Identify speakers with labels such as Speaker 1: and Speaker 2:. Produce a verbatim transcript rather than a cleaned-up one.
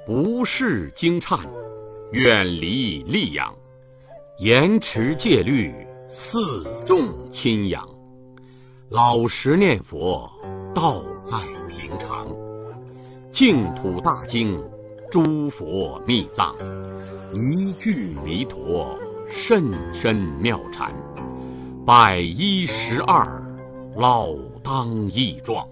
Speaker 1: 不事惊颤，远离溧阳，严持戒律，四众亲仰。老实念佛，道在平常。净土大经，诸佛密藏，一句弥陀，甚深妙禅。百一十二，老当益壮。